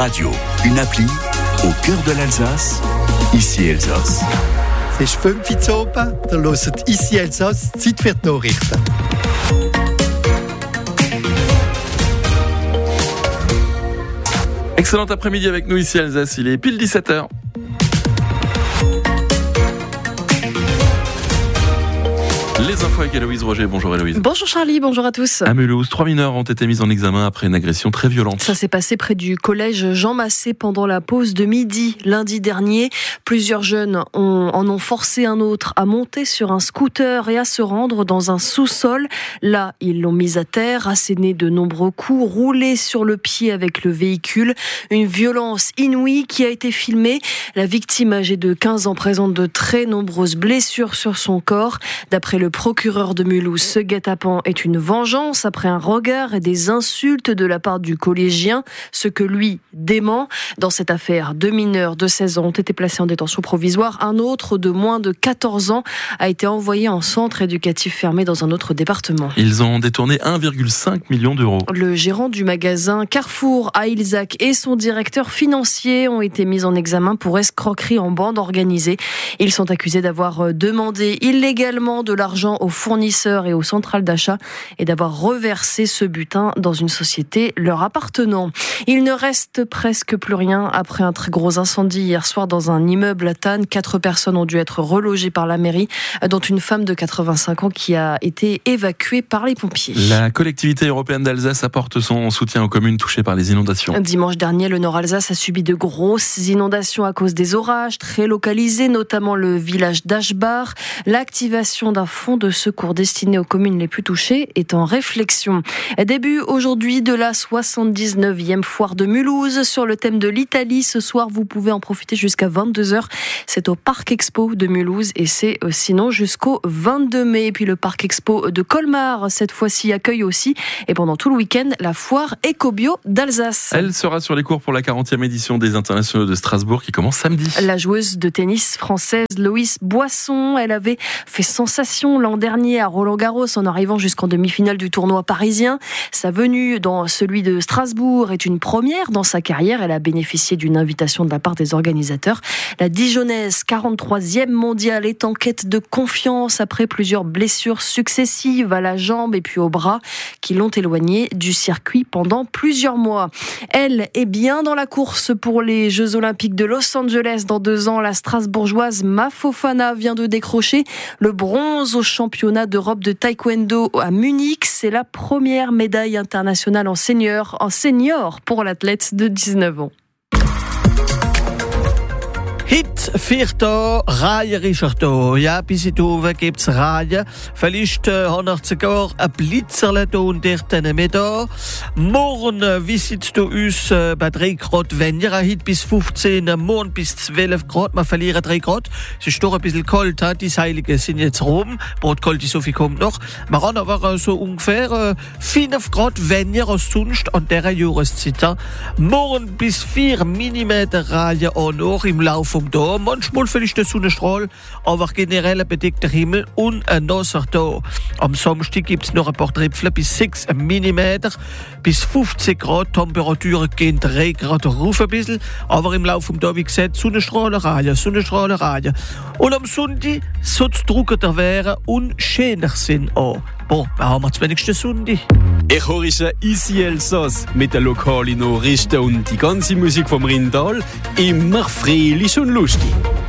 Radio, une appli au cœur de l'Alsace, ici Elsass. Es ist 5 Uhr oben, da hört ici Elsass, Zeit für die Nachrichten. Excellent après-midi avec nous ici Alsace, il est pile 17h. Les infos avec Héloïse Roger. Bonjour Héloïse. Bonjour Charlie, bonjour à tous. À Mulhouse, 3 mineurs ont été mis en examen après une agression très violente. Ça s'est passé près du collège Jean Massé pendant la pause de midi lundi dernier. Plusieurs jeunes en ont forcé un autre à monter sur un scooter et à se rendre dans un sous-sol. Là, ils l'ont mis à terre, asséné de nombreux coups, roulé sur le pied avec le véhicule. Une violence inouïe qui a été filmée. La victime âgée de 15 ans présente de très nombreuses blessures sur son corps. D'après le procureur de Mulhouse, ce guet-apens est une vengeance après un regard et des insultes de la part du collégien, ce que lui dément. Dans cette affaire, 2 mineurs de 16 ans ont été placés en détention provisoire. Un autre de moins de 14 ans a été envoyé en centre éducatif fermé dans un autre département. Ils ont détourné 1,5 million d'euros. Le gérant du magasin Carrefour à Ilzac et son directeur financier ont été mis en examen pour escroquerie en bande organisée. Ils sont accusés d'avoir demandé illégalement de l'argent aux fournisseurs et aux centrales d'achat et d'avoir reversé ce butin dans une société leur appartenant. Il ne reste presque plus rien après un très gros incendie hier soir dans un immeuble à Thann. 4 personnes ont dû être relogées par la mairie, dont une femme de 85 ans qui a été évacuée par les pompiers. La collectivité européenne d'Alsace apporte son soutien aux communes touchées par les inondations. Dimanche dernier, le Nord-Alsace a subi de grosses inondations à cause des orages très localisés, notamment le village d'Aschbach. L'activation d'un fonds de secours destiné aux communes les plus touchées est en réflexion. Début aujourd'hui de la 79e foire de Mulhouse sur le thème de l'Italie. Ce soir, vous pouvez en profiter jusqu'à 22h. C'est au Parc Expo de Mulhouse et c'est sinon jusqu'au 22 mai. Et puis le Parc Expo de Colmar, cette fois-ci, accueille aussi et pendant tout le week-end la foire Ecobio d'Alsace. Elle sera sur les cours pour la 40e édition des Internationaux de Strasbourg qui commence samedi. La joueuse de tennis française Loïs Boisson, elle avait fait sensation l'an dernier à Roland-Garros en arrivant jusqu'en demi-finale du tournoi parisien. Sa venue dans celui de Strasbourg est une première dans sa carrière. Elle a bénéficié d'une invitation de la part des organisateurs. La Dijonnaise, 43e mondiale, est en quête de confiance après plusieurs blessures successives à la jambe et puis au bras qui l'ont éloignée du circuit pendant plusieurs mois. Elle est bien dans la course pour les Jeux Olympiques de Los Angeles dans 2 ans. La Strasbourgeoise Ma Fofana vient de décrocher le bronze au championnat d'Europe de taekwondo à Munich. C'est la première médaille internationale en senior pour l'athlète de 19 ans. Hit vierter Reihe ist da. Ja, bis in die Uwe gibt's Reihe. Vielleicht haben wir sogar ein Blitzerle da und dort mit da. Morgen wisset du uns bei 3 Grad weniger. Heute bis 15, morgen bis 12 Grad. Wir verlieren 3 Grad. Es ist doch ein bisschen kalt. Die Seiligen sind jetzt rum. Brodkalt, so viel kommt noch. Wir haben aber so ungefähr 5 Grad weniger als sonst an dieser Jahreszeit. Morgen bis 4 mm Reihe auch noch im Laufe da. Manchmal vielleicht der Sonnenstrahl, aber generell ein bedeckter Himmel und ein nasser da. Am Samstag gibt es noch ein paar Tröpfchen bis 6 mm, bis 15 Grad. Temperaturen gehen 3 Grad rauf ein bisschen, aber im Laufe des Tages, wie gesagt, Sonnenstrahlerei. Und am Sonntag soll es trockener werden und schöner sein auch. Bon, wir haben wir wenigstens Sonntag. Ich höre ici Elsass mit den lokalen Nachrichten und die ganze Musik vom Rindal immer fröhlich und lustig.